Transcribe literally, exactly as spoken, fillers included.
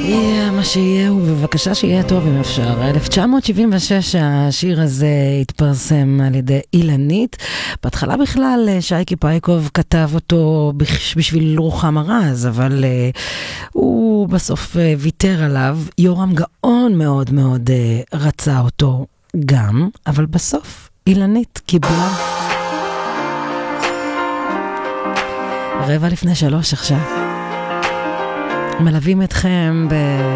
יהיה מה שיהיה, ובבקשה שיהיה טוב אם אפשר. אלף תשע מאות שבעים ושש השיר הזה התפרסם על ידי אילנית. בהתחלה בכלל שייקי פייקוב כתב אותו בשביל רוחמה רז, אבל uh, הוא בסוף uh, ויתר עליו. יורם גאון מאוד מאוד uh, רצה אותו גם, אבל בסוף אילנית קיבלה. רבע לפני שלוש עכשיו. מלווים אתכם ב...